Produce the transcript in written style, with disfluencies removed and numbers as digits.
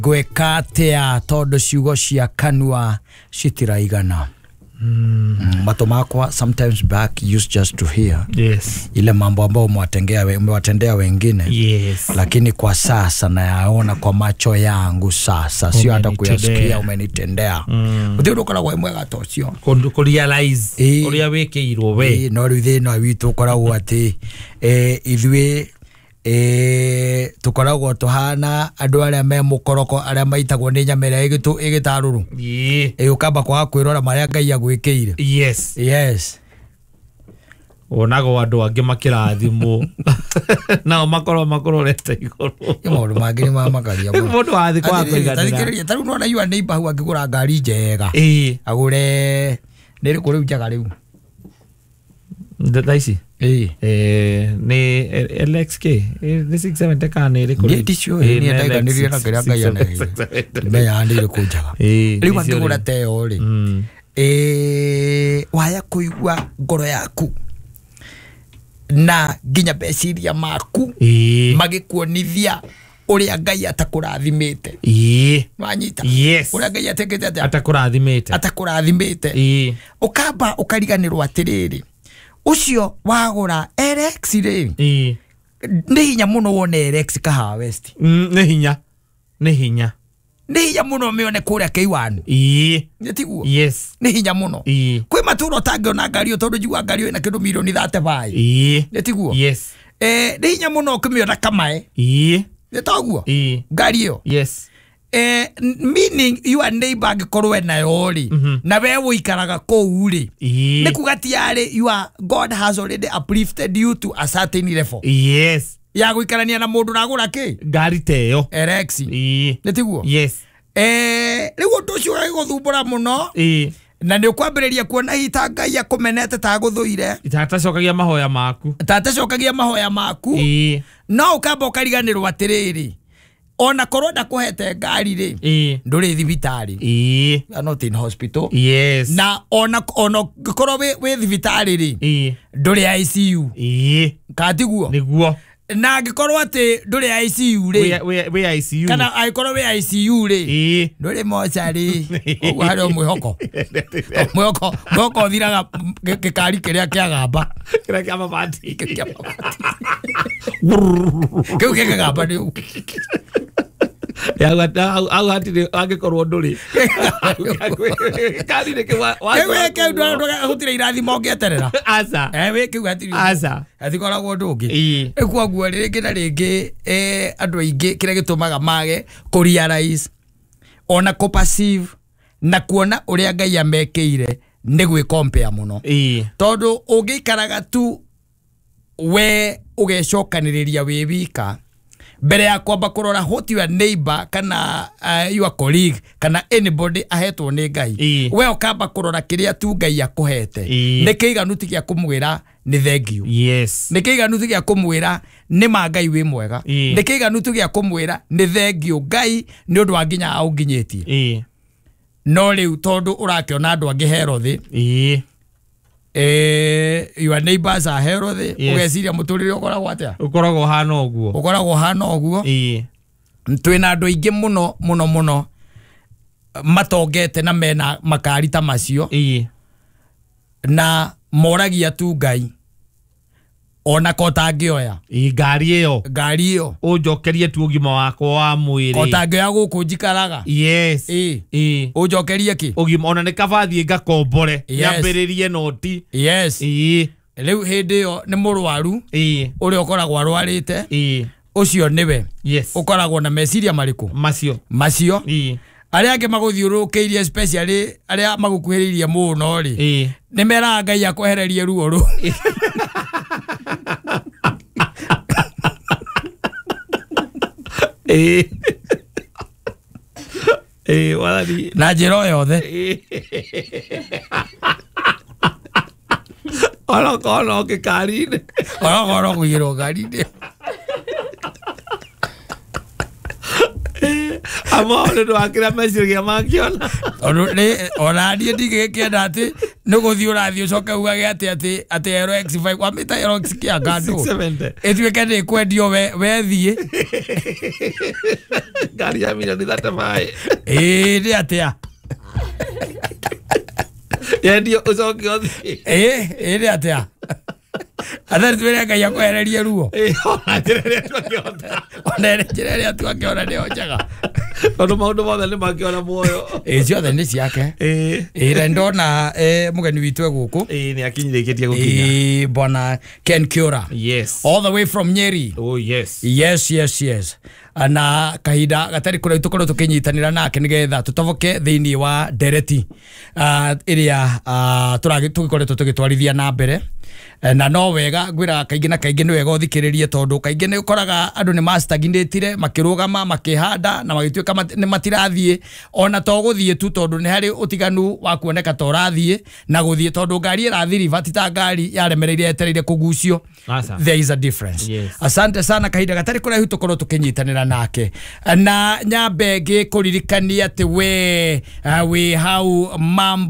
Gwekatea todo ciugo cia kanua citiraigana. Mato makwa sometimes back used just to hear. Yes. Ile mambo ambao umewatendea wengine. Yes. Lakini kwa sasa nayaona kwa macho yangu sasa. Sio hata kuyasikia umenitendea. Utiro kala kwa mwega tocio. Ko realize. Uria wekeirwo we. No rithe no witu koragwo ati ithwe tukoragwo tuhana andu aria me mukoroko aria maitagwo ni nyamera igitaruru ukamba kwa kwirora maria Ngai agwikire. Yes. Yes. Onago andu angi makirathimo nao makororete iguru maundu mangi ni mamakaria mundu athi kwa kwiganira taru no na you neighbor hu angigura ngari njega agure niri kuri ujaga riu Daisy. Ni LXK. Ni 67 kana iri kuri. Ni ticio ni ndaiga ni rira ngira Ngai ana. Me yandire kujaga. Riu angigura teo ri. Waya kuigwa ngoro yaku. Na ginya beciria maku. Magikuonithia uria Ngai atakurathimite. Manyita. Yes. Uria Ngai atakurathimite. Ukamba ukariganirwo atiriri. Ucio wagura RX ri ni hinya muno wone RX Kahawa West. Ni hinya muno mione kuria K1 nitiguo. Yes. Ni hinya muno kwi maturo tangiona ngari tondu njigua ngari ina kindu milioni 35 nitiguo. Yes. Ni hinya muno kimiona Kamae nitaguo ngari iyo. Yes. Meaning your neighbor gikorwe nayo ri na we wikaraga kou ri ni kugatiare God has already uplifted you to a certain level. Yes. Ya guikarania na mundu nagura ki ngari teyo RX nitiguo. Yes. Riu undu ucio giguthumbura muno na ni ukwambiriria kuona hita Ngai akumenete ta guthuire tatacokagia mahoya maku no ukamba ukariganirwo atiriri ona korwo ndakuhete ngari ri nduri thibitari you are not in hospital. Yes. Na ona korwo we thibitari ri nduri ICU katiguo niguo na ngikorwo ati nduri ICU ri we ICU kana aikorwo we ICU ri nduri mochari ogwo hari mwihoko thiraga gikari kiria kiagamba mabati kiu kiagamba ni au hatire angikorwo nduri kari ni kiwa wewe ke hutire irathimo ngeterera asa we kiu hatire asa atikoragwo ndungi ekwaguo ringi na ringi andu aingi kire gitumaga mage ku realize ona ko passive na kuona uria Ngai amekeire ni gwi compare muno tondu ungikaraga tu we ugecokaniriria wi wika mbere ya kwamba kurora hoti wa neighbor kana your colleague kana anybody ahetwo ni Ngai we ukamba kurora kiria tu Ngai akuhete ni kiiganu ti gia kumwira ni thank you. Yes. Ni kiiganu ti gia kumwira ni ma Ngai wi mwega ni kiiganu ti gia kumwira ni thank you Ngai ni undu wa nginya aunginyetie no riu tondu urakiona andu angi hero thi your neighbors are healthy. Ugeciria muturire ukoragwo atia ukoragwo hana oguo twina andu aingi muno matongete na mena makari ta macio na moragia tu Ngai ona kotangioya ngari iyo ujokerie tu ugima wako wa mwiri kotangioya guku njikaraga. Yes. Ujokerie ki ugima ona ne kabathie ngakombore yambiririe noti. Yes. Riu hindi iyo ni murwaru uri ukoragwo arwarite ucio niwe ukoragwo na meciria mariku macio aria angi maguthiurukiirie especially aria magukuhiririe muno ri ni mera Ngai akwehererie ruo ru walani na njiro yothe ono kikarine ono kuigirwo ngari-ini Amore ndo akira meciria makiona. Ona ndie ndigikenda ati nuguthi urathi ucoke ugage ati Aero X5 wamita Aero X kia gando 670 etweke ni kwendio we thie ngari ya milioni 35 ni atia yendio ucoke othi ni atia Athari tuwele kaya kuhereria ruo. Ona njĩra tuakiona. Ona njĩra ĩrĩa tuakiona nĩyo njega. Tondũ maũndũ mothe nĩ makiona muoyo. Ciothe nĩ ciake. Na ndona mũgeni witũ gũkũ. Nĩ akinyirĩkĩtie gũkinya. Bwana Ken Kiora. Yes. All the way from Nyeri. Oh yes. Yes. Na kahinda gatari kũrĩa tũkorwo tũkĩnyitanĩra nake nĩgetha tũtoboke thĩinĩ wa ndereti ĩrĩa tũgĩkoretwo tũgĩtwarithia na mbere. Na no wega ngwĩra kaingĩ na kaingĩ nĩ wega ũthikĩrĩrie tondũ kaingĩ nĩ ũkoraga andũ nĩ mastagnatire makĩrũgama makĩhanda na magĩtuĩka nĩ matirathiĩ ona to gũthiĩ tu tondũ nĩ harĩ ũtiganu wa kuoneka to rathiĩ na gũthiĩ tondũ ngari ĩrathiĩ ribati ta ngari yaremereire yetereire kũgucio. There is a difference. Yes. Asante sana kahinda gatari kũraihu tũkorwo tũkĩnyitanĩra nake na nyambe ngĩkũririkania atĩ we hau mambo